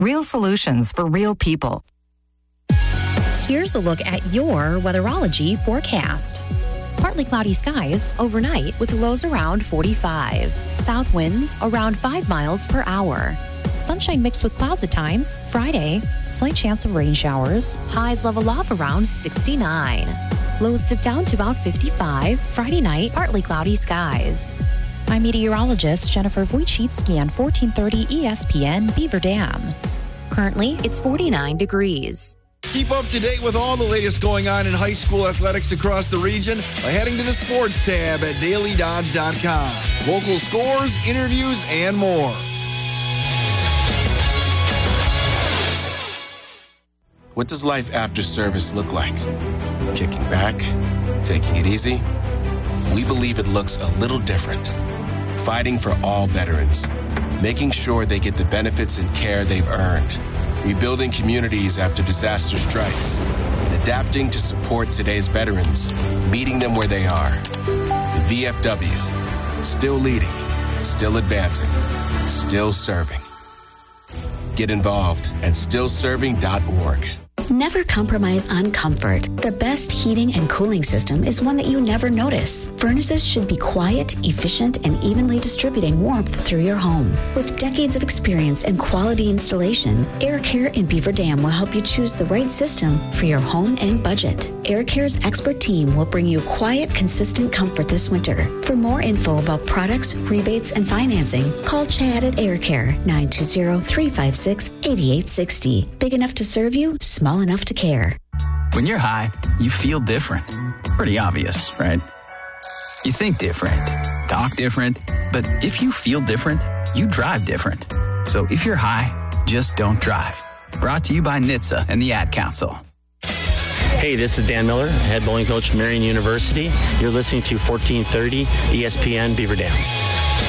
Real solutions for real people. Here's a look at your weatherology forecast. Partly cloudy skies overnight with lows around 45. South winds around 5 miles per hour. Sunshine mixed with clouds at times. Friday, slight chance of rain showers. Highs level off around 69. Lows dip down to about 55. Friday night, partly cloudy skies. I'm meteorologist Jennifer Wojcicki on 1430 ESPN Beaver Dam. Currently, it's 49 degrees. Keep up to date with all the latest going on in high school athletics across the region by heading to the sports tab at dailydodge.com. Local scores, interviews, and more. What does life after service look like? Kicking back? Taking it easy? We believe it looks a little different. Fighting for all veterans. Making sure they get the benefits and care they've earned. Rebuilding communities after disaster strikes. And adapting to support today's veterans. Meeting them where they are. The VFW. Still leading. Still advancing. Still serving. Get involved at stillserving.org. Never compromise on comfort. The best heating and cooling system is one that you never notice. Furnaces should be quiet, efficient, and evenly distributing warmth through your home. With decades of experience and quality installation, Air Care in Beaver Dam will help you choose the right system for your home and budget. Air Care's expert team will bring you quiet, consistent comfort this winter. For more info about products, rebates, and financing, call Chad at Air Care, 920-356-8860. Big enough to serve you, small enough to care. When you're high, you feel different. Pretty obvious, right? You think different, talk different, but if you feel different, you drive different. So if you're high, just don't drive. Brought to you by NHTSA and the Ad Council. Hey, this is Dan Miller, head bowling coach at Marian University. You're listening to 1430 ESPN Beaver Dam.